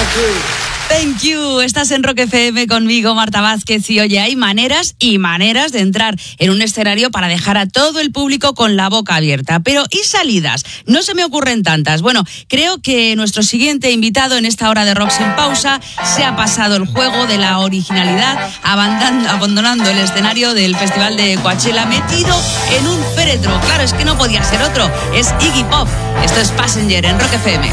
Thank you. Estás en Rock FM conmigo, Marta Vázquez. Y oye, hay maneras y maneras de entrar en un escenario para dejar a todo el público con la boca abierta. Pero ¿y salidas? No se me ocurren tantas. Bueno, creo que nuestro siguiente invitado en esta hora de Rock sin pausa se ha pasado el juego de la originalidad, abandonando el escenario del Festival de Coachella, metido en un féretro. Claro, es que no podía ser otro. Es Iggy Pop. Esto es Passenger en Rock FM.